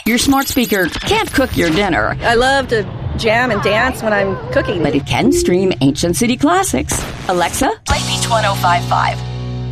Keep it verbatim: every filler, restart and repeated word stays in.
Your smart speaker can't cook your dinner. I love to jam and dance when I'm cooking. But it can stream ancient city classics. Alexa, play Beach one oh five point five.